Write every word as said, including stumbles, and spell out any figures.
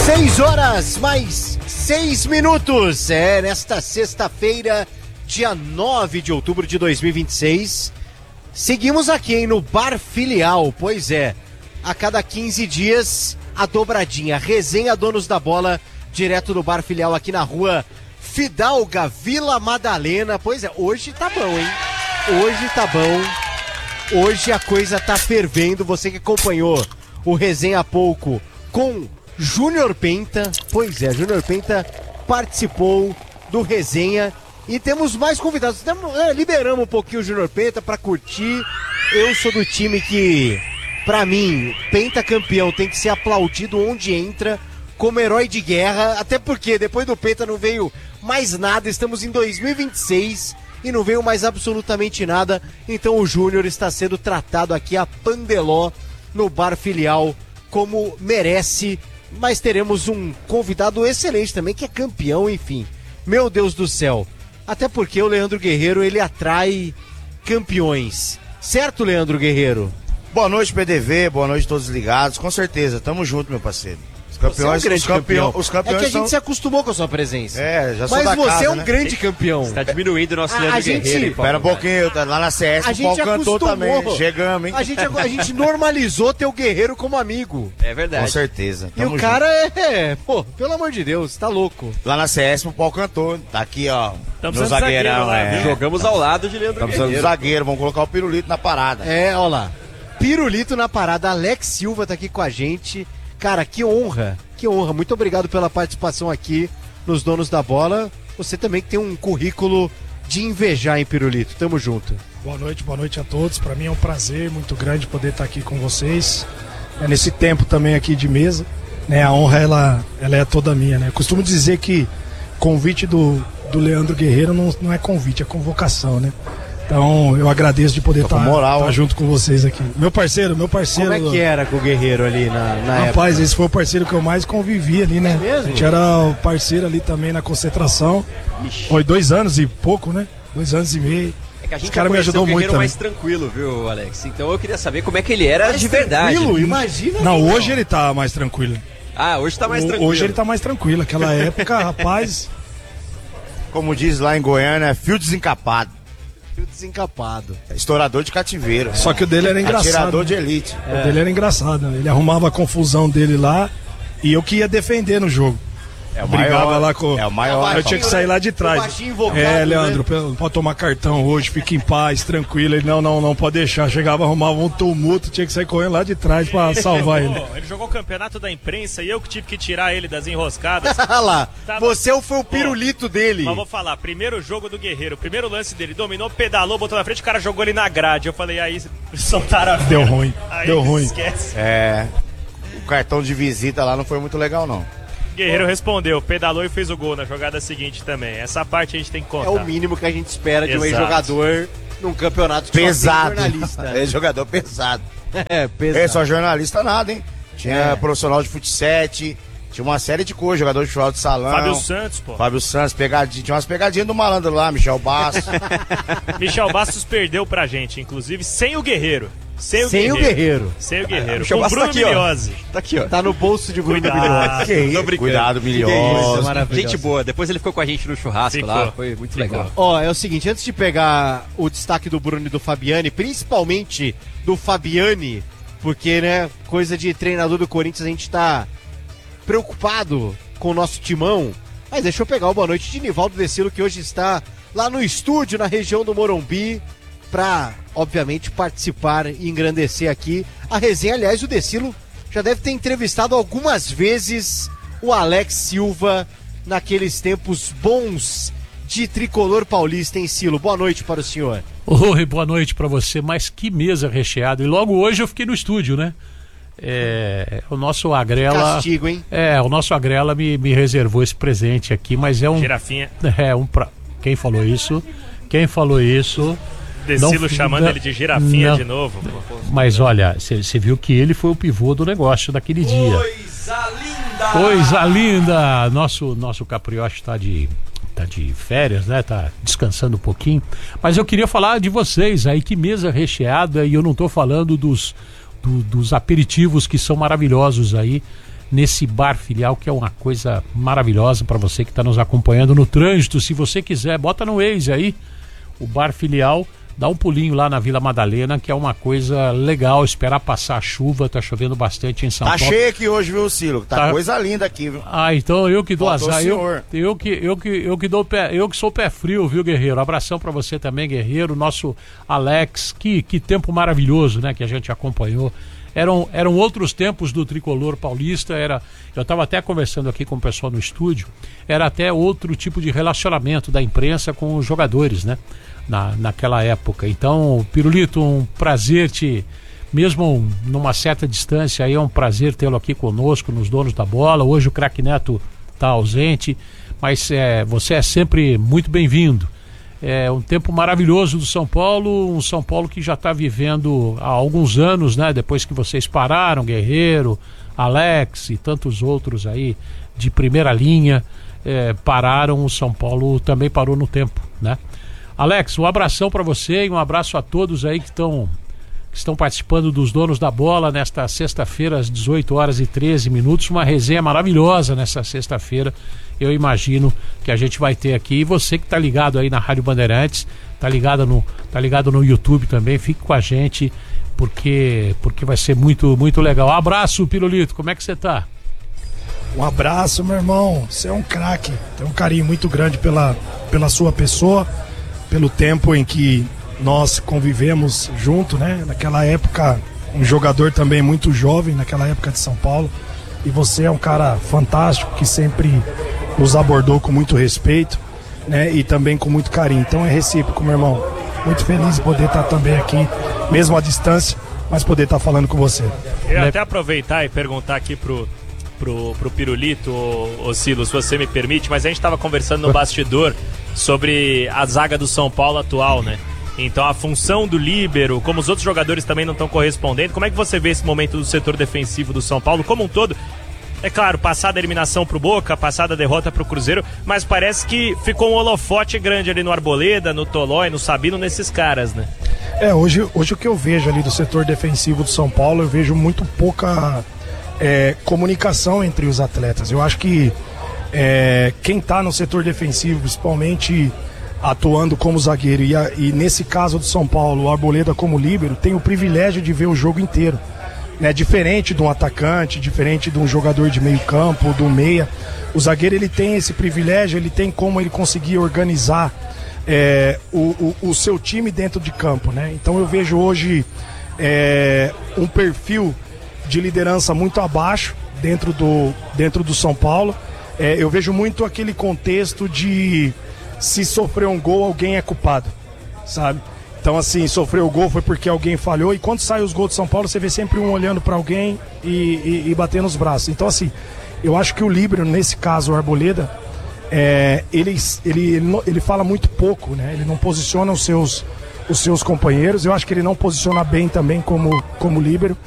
Seis horas mais seis minutos. É, nesta sexta-feira, dia nove de outubro de dois mil e vinte e seis. Seguimos aqui, hein, no Bar Filial. Pois é, a cada quinze dias, a dobradinha. Resenha Donos da Bola, direto do Bar Filial aqui na rua Fidalga, Vila Madalena. Pois é, hoje tá bom, hein? Hoje tá bom. Hoje a coisa tá fervendo. Você que acompanhou o Resenha há pouco com Júnior Penta, pois é, Júnior Penta participou do Resenha e temos mais convidados. Temos, é, liberamos um pouquinho o Júnior Penta pra curtir. Eu sou do time que, pra mim, Penta campeão tem que ser aplaudido onde entra, como herói de guerra, até porque depois do Penta não veio mais nada. Estamos em dois mil e vinte e seis e não veio mais absolutamente nada, então o Júnior está sendo tratado aqui a pandeló no Bar Filial como merece. Mas teremos um convidado excelente também, que é campeão, enfim. Meu Deus do céu. Até porque o Leandro Guerreiro, ele atrai campeões. Certo, Leandro Guerreiro? Boa noite, P D V. Boa noite a todos ligados. Com certeza, tamo junto, meu parceiro. Os campeões, você é um grande os campeão, campeão. Os campeões é que a gente são... se acostumou com a sua presença. É, já sou Mas da você casa, é um né? grande campeão. Você tá diminuindo o nosso A- Leandro a gente- Guerreiro, hein, Paulo? Espera um pouquinho, tá lá na C S, A o gente Paulo cantou acostumou. também. Chegamos, hein? A gente, a gente normalizou ter o Guerreiro como amigo. É verdade. Com certeza. E o tamo cara é, é, pô, pelo amor de Deus, tá louco. junto. Lá na C S, o Paulo cantou. Tá aqui, ó. Tamo Meu precisando de zagueirão, zagueiro lá, é. viu? Jogamos ao lado de Leandro Tá precisando de Guerreiro. zagueiro, vamos colocar o pirulito na parada. É, ó lá. Pirulito na parada. Alex Silva tá aqui com a gente. Cara, que honra, que honra. Muito obrigado pela participação aqui nos Donos da Bola. Você também que tem um currículo de invejar, hein, Pirulito? Tamo junto. Boa noite, boa noite a todos. Para mim é um prazer muito grande poder estar aqui com vocês. É nesse tempo também aqui de mesa, né? A honra ela, ela é toda minha, né? Eu costumo dizer que convite do, do Leandro Guerreiro não, não é convite, é convocação, né? Então eu agradeço de poder Tô estar com moral, hein? junto com vocês aqui. Meu parceiro, meu parceiro. Como é que era com o Guerreiro ali na, na Rapaz, época? esse foi o parceiro que eu mais convivi ali, né? É mesmo? A gente era o parceiro ali também na concentração. Foi dois anos e pouco, né? Dois anos e meio. É que a gente Esse cara me conheceu ajudou o Guerreiro muito mais tranquilo, viu, Alex? Então eu queria saber como é que ele era de verdade. Tranquilo, imagina. Não, hoje ele tá mais tranquilo. Ah, hoje tá mais O- tranquilo. Hoje ele tá mais tranquilo. Aquela época, rapaz. Como diz lá em Goiânia, é fio desencapado. Fio desencapado. Estourador de cativeiro. Só que o dele era engraçado. Atirador né? de elite. O dele era engraçado. Ele arrumava a confusão dele lá e eu que ia defender no jogo. É o Brigava maior. lá com. É o maior. Eu tinha que sair lá de O trás. baixinho invocado, É, Leandro, né? não pode tomar cartão hoje, fica em paz, tranquilo. Ele, não, não, não pode deixar. Chegava, arrumava um tumulto, tinha que sair correndo lá de trás pra salvar ele. Jogou- ele jogou o campeonato da imprensa e eu que tive que tirar ele das enroscadas. Olha lá, Tava- você foi o pirulito dele. Mas vou falar, primeiro jogo do Guerreiro, primeiro lance dele, dominou, pedalou, botou na frente, o cara jogou ele na grade. Eu falei, aí soltaram a Deu vela. ruim, Aí deu ruim. esquece. É. O cartão de visita lá não foi muito legal, não. Guerreiro respondeu, pedalou e fez o gol na jogada seguinte também. Essa parte a gente tem que contar. É o mínimo que a gente espera de um Exato. ex-jogador num campeonato que só tem Pesado. jornalista. É jogador pesado. É, pesado. É, só jornalista nada, hein? Tinha É. profissional de futsal, tinha uma série de coisas, jogador de futebol de salão. Fábio Santos, pô. Fábio Santos, pegadinha, tinha umas pegadinhas do malandro lá, Michel Bastos. Michel Bastos perdeu pra gente, inclusive, sem o Guerreiro. Sem o Sem o Guerreiro. Guerreiro. Sem o Guerreiro. Michel Com o Bastos Bruno tá aqui, ó. Miliose. Tá aqui, ó. Tá no bolso de Bruno Cuidado. Milhões. Que isso? Tô brincando. Cuidado, Que isso, milhões. maravilhoso. Gente boa. Depois ele ficou com a gente no churrasco Ficou. lá. Foi muito Ficou. legal. Ó, é o seguinte, antes de pegar o destaque do Bruno e do Fabiani, principalmente do Fabiani, porque, né, coisa de treinador do Corinthians, a gente tá preocupado com o nosso timão. Mas deixa eu pegar o boa noite de Nivaldo Decilo, que hoje está lá no estúdio, na região do Morumbi, pra, obviamente, participar e engrandecer aqui a resenha. Aliás, o Decilo já deve ter entrevistado algumas vezes o Alex Silva naqueles tempos bons de tricolor paulista em Silo. Boa noite para o senhor. Oi, boa noite para você, mas que mesa recheada. E logo hoje eu fiquei no estúdio, né? É, o nosso Agrela. Castigo, hein? É, o nosso Agrela me, me reservou esse presente aqui, mas é um. Girafinha. É um. Pra... Quem falou isso? Quem falou isso? Decilo Não- chamando não- ele de girafinha não. de novo. Pô. Mas olha, você viu que ele foi o pivô do negócio daquele dia. Coisa linda! Coisa linda! Nosso, nosso Caprioche tá de, tá de férias, né? Tá descansando um pouquinho. Mas eu queria falar de vocês aí, que mesa recheada, e eu não tô falando dos, do- dos aperitivos que são maravilhosos aí nesse bar filial, que é uma coisa maravilhosa para você que está nos acompanhando no trânsito. Se você quiser, bota no Waze aí, o bar filial, dá um pulinho lá na Vila Madalena, que é uma coisa legal, esperar passar a chuva, tá chovendo bastante em São Tá Paulo. cheio aqui hoje, viu, Cilo? Tá, Tá. coisa linda aqui, viu? Ah, então eu que dou Faltou azar, o eu, senhor. eu, que, eu, que, eu que dou pé, eu que sou pé frio, viu, Guerreiro? Abração pra você também, Guerreiro, nosso Alex, que, que tempo maravilhoso, né, que a gente acompanhou. Eram, eram outros tempos do tricolor paulista, era, eu estava até conversando aqui com o pessoal no estúdio, era até outro tipo de relacionamento da imprensa com os jogadores, né, na, naquela época. Então, Pirulito, um prazer te, mesmo numa certa distância, aí é um prazer tê-lo aqui conosco, nos Donos da Bola. Hoje o craque Neto está ausente, mas é, você é sempre muito bem-vindo. É um tempo maravilhoso do São Paulo, um São Paulo que já está vivendo há alguns anos, né? Depois que vocês pararam, Guerreiro, Alex e tantos outros aí de primeira linha, é, pararam, o São Paulo também parou no tempo, né? Alex, um abração para você e um abraço a todos aí que estão que estão participando dos Donos da Bola nesta sexta-feira às dezoito horas e treze minutos, uma resenha maravilhosa nessa sexta-feira. Eu imagino que a gente vai ter aqui. E você que está ligado aí na Rádio Bandeirantes, está ligado no, tá ligado no YouTube também, fique com a gente, porque, porque vai ser muito, muito legal. Um abraço, Pirulito, como é que você tá? Um abraço, meu irmão. Você é um craque. Tem um carinho muito grande pela, pela sua pessoa, pelo tempo em que nós convivemos junto, né? Naquela época, um jogador também muito jovem, naquela época de São Paulo. E você é um cara fantástico que sempre nos abordou com muito respeito, né? E também com muito carinho. Então é recíproco, meu irmão. Muito feliz de poder estar também aqui, mesmo à distância, mas poder estar falando com você. Eu ia até aproveitar e perguntar aqui pro, pro, pro Pirulito, ô, ô Silo, se você me permite, mas a gente estava conversando no bastidor sobre a zaga do São Paulo atual, né? Então a função do líbero, como os outros jogadores também não estão correspondendo, como é que você vê esse momento do setor defensivo do São Paulo como um todo? É claro, passada a eliminação pro Boca, passada a derrota pro Cruzeiro, mas parece que ficou um holofote grande ali no Arboleda, no Tolói, no Sabino, nesses caras, né? É, hoje, hoje o que eu vejo ali do setor defensivo do São Paulo, eu vejo muito pouca é, comunicação entre os atletas. Eu acho que é, quem tá no setor defensivo, principalmente atuando como zagueiro, e, a, e nesse caso do São Paulo, o Arboleda como líbero, tem o privilégio de ver o jogo inteiro. Né, diferente de um atacante, diferente de um jogador de meio campo, do meia, o zagueiro ele tem esse privilégio, ele tem como ele conseguir organizar é, o, o, o seu time dentro de campo, né? Então eu vejo hoje é, um perfil de liderança muito abaixo dentro do, dentro do São Paulo. É, eu vejo muito aquele contexto de se sofrer um gol, alguém é culpado, sabe? Então, assim, sofreu o gol foi porque alguém falhou. E quando sai os gols de São Paulo, você vê sempre um olhando para alguém e, e, e batendo os braços. Então, assim, eu acho que o líbero, nesse caso, o Arboleda, é, ele, ele, ele, ele fala muito pouco, né? Ele não posiciona os seus, os seus companheiros. Eu acho que ele não posiciona bem também como, como líbero.